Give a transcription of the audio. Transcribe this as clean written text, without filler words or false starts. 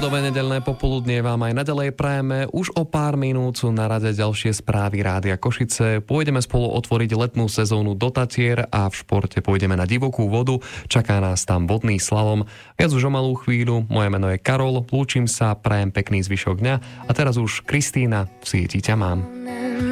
Pohodové nedeľné popoludnie vám aj naďalej prajeme. Už o pár minút sú na rade ďalšie správy Rádia Košice. Pôjdeme spolu otvoriť letnú sezónu do Tatier a v športe pôjdeme na divokú vodu. Čaká nás tam vodný slalom. Viac už o malú chvíľu. Moje meno je Karol. Lúčim sa, prajem pekný zvyšok dňa. A teraz už Kristína, v sieti ťa mám.